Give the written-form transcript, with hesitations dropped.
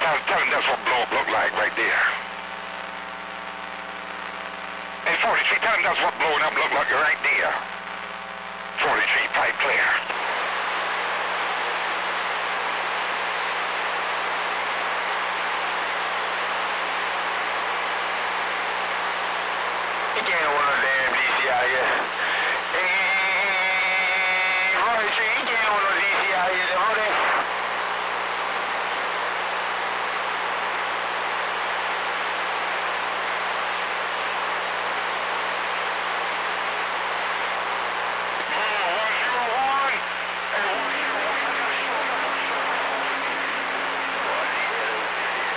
tell him that's what blow up look like right there. Hey, 43, tell him that's what blowing up look like right there. 43, pipe clear.